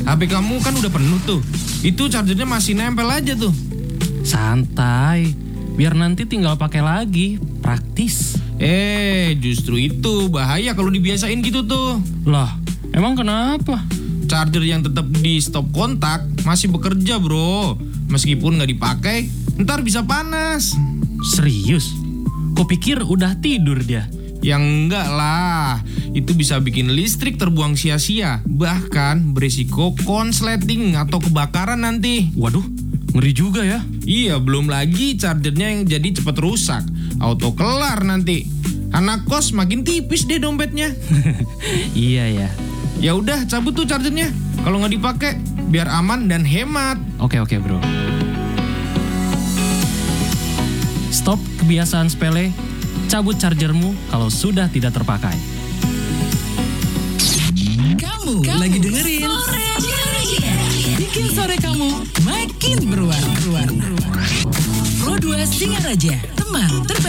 HP kamu kan udah penuh tuh. Itu chargernya masih nempel aja tuh. Santai, biar nanti tinggal pakai lagi, praktis. Justru itu bahaya kalau dibiasain gitu tuh. Lah, emang kenapa? Charger yang tetap di stop kontak masih bekerja bro. Meskipun nggak dipakai, ntar bisa panas. Serius? Kok pikir udah tidur dia? Yang enggak lah, itu bisa bikin listrik terbuang sia-sia. Bahkan berisiko konsleting atau kebakaran nanti. Waduh, ngeri juga ya. Iya, belum lagi chargernya yang jadi cepat rusak. Auto kelar nanti. Anak kos makin tipis deh dompetnya. Iya ya. Ya udah, cabut tuh chargernya. Kalau nggak dipakai, biar aman dan hemat. Oke bro. Stop kebiasaan sepele. Cabut chargermu kalau sudah tidak terpakai. Kamu lagi dengerin Bikin sore kamu makin berwarna. Pro 2 Singaraja, teman terbaik.